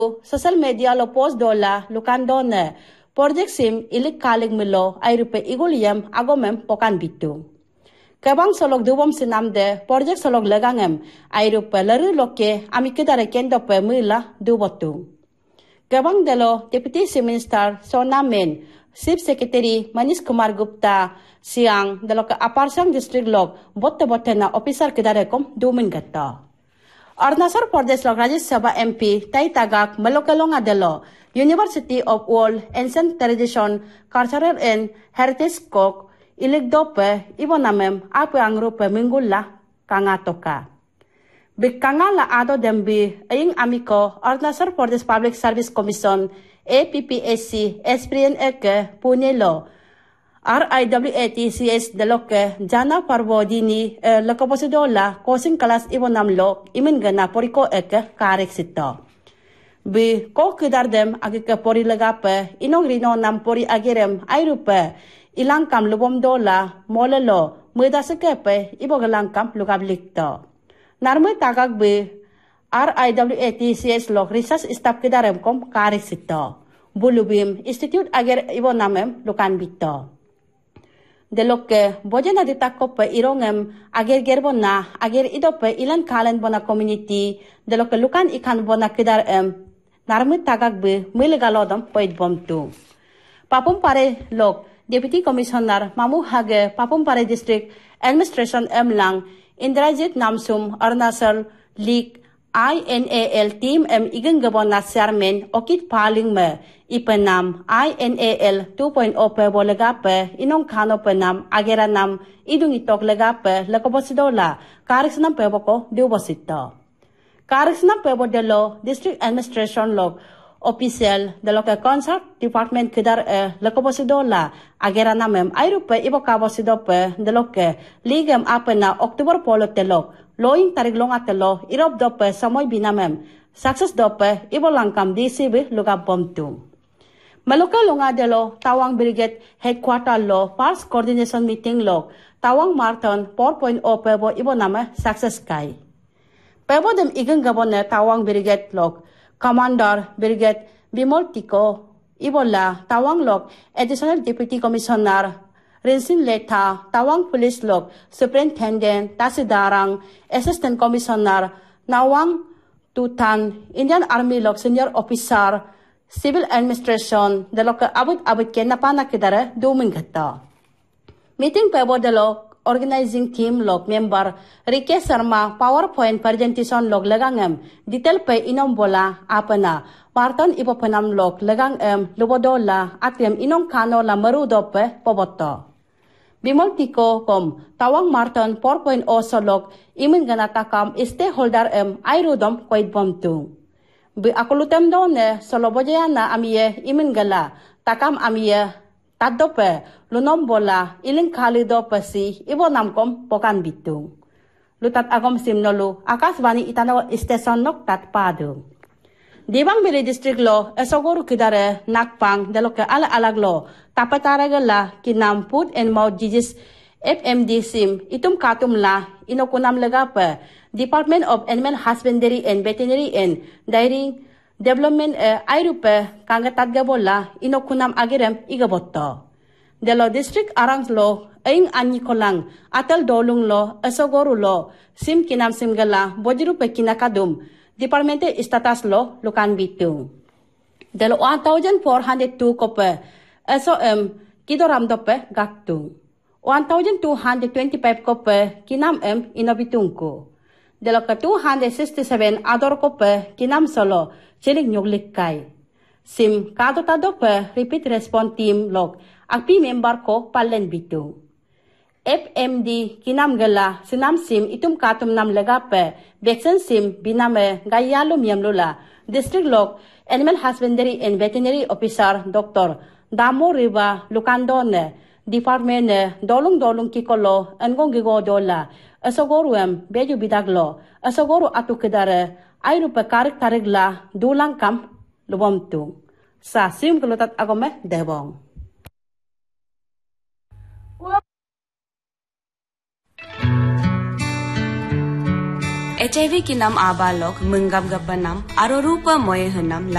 social media lo post dola lukandone project sim ilik kalig milo ay rupe iguliyam agomem pokan bitu. Kabang solog dubom sinamde project solog legangem ay rupe laru loke ami kedare kendo pe mila dubotu. Kabang delo Deputy Minister Sona Men, Chief Secretary Manish Kumar Gupta siang delo ke Aparsang District log botte na officer kedare kom dumin gata. Arunachal Pradesh log Rajya Sabha MP Tai Tagak Malokalong Adelo University of World Ancient Tradition Cultural and Heritage Kok iligdope ibonamem apu angrupe mingulla kangatoka. Bikangala ado dembi aying amiko Arunachal Pradesh Public Service Commission APPSC Esprien Eke Punelo RIWATCS deloke jana parvodini lokoposidola kosing kelas ibonamlo imin gana poriko eke karek sito. Bi ko kedardem agi ke pori legape inong rino nam pori agirem airupe ilangkam lubom dola molelo muda sekepe ibo gelangkam lugablikto. Narme tagak bi RIWATCS lok research staff kedarem kom karek sito. Bulubim Institute agir ibonamem lukan bito. Deloke bojana ditakope irongem ager gerbona ager idope ilan kalen bona community deloke lukan ikan bona kedar narmut tagagbe milegalodam poit bomtu. Papum pare lok Deputy Commissioner Mamu Hage Papum pare District Administration lang Indrajit Namsum Arunachal League INAL team igen gabona chairman okit paling me ipenam INAL 2.0 pe bolegape inong kano penam agera nam idung itok legape lekobosidola karisnam pe boko diubosito. Karisnam pe bodelo district administration log official de local concert department kedar lekobosidola agera namem airupe ibokabosidope de loke ligem apena Oktober polo telok loing tariglong atelo irop dope samoy binamem success dope ibolangkam DCB luga bomtu. Maluka longa delo Tawang Brigade Headquarter lo Pars Coordination Meeting lo Tawang Marathon 4.0 pebo iboname success kai. Pebo dem igen gabone Tawang Brigade log Commander Brigade Bimol Tiko ibola Tawang log Additional Deputy Commissioner Rinsin Leta, Tawang Police Log, Superintendent, Tasidarang, Assistant Commissioner, Nawang Tutan, Indian Army Log, Senior Officer, Civil Administration, the local abut ke napana kidare dumingata. Meeting pebo the log, organizing team log member, Rike Sharma, PowerPoint presentation log legangem, detail pe inom bola, apana, Marton ipopenam log, legang lubodola, atem inom kano la marudope, poboto. Bimol Tiko kom Tawang Marathon 4.0 solog imin ganatakam stakeholder airudom koid bomtu. Bi akulutem done solobojana amiye imin gala takam amiye tadope lunom bola iling kali dope si ibonam kom pokan bitu. Lutat agom simnolu akasbani itanaw station nok tat padu. Dibang Bili District lo esogoro kidare nakpang deloke ala alag lo tapataraga kinam Food and Mouth Disease FMD sim itum katum la inokunam legape Department of Animal Husbandry and Veterinary and Dairy Development airupe kangatatga bola inokunam agirem igabotto. Delo district arang lo aing anikolang atal dolung lo esogoro lo sim kinam simgala bojirupe kinakadum Department status lo lukan bitu. Delo 1,402 kope SOM kidoram dope gaktu. 1,225 kope kinam inobitungko. Delo ke 267 ador kope kinam solo cilik nyuglik kai. Sim kado tadope repeat response team log akpi member ko palen bitu. FMD kinam gala sinam sim itum katum nam legape vaccine sim biname gayalum yamlula district log Animal Husbandry and Veterinary Officer Dr. Damo Riba Lukandone Department dolung kikolo angong gigo dola asogoruem beju bidaglo asogoro atu kedare airu pekarik tarigla dulang kam lubomtu sa sim kelutat agome debong. HIV kinam abalok menggap gapanam aro rupa moye henam